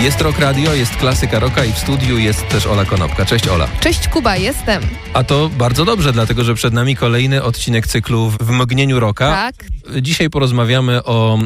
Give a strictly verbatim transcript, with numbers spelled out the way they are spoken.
Jest Rock Radio, jest Klasyka Rocka i w studiu jest też Ola Konopka. Cześć Ola. Cześć Kuba, jestem. A to bardzo dobrze, dlatego że przed nami kolejny odcinek cyklu W mgnieniu rocka. Tak. Dzisiaj porozmawiamy o